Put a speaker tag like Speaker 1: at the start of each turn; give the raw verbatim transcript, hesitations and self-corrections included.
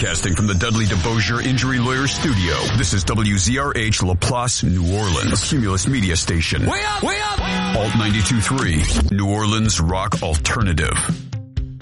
Speaker 1: Broadcasting from the Dudley DeBosier Injury Lawyer Studio, this is W Z R H LaPlace, New Orleans, a Cumulus Media Station.
Speaker 2: Way up! Way up!
Speaker 1: Alt ninety-two point three, New Orleans Rock Alternative.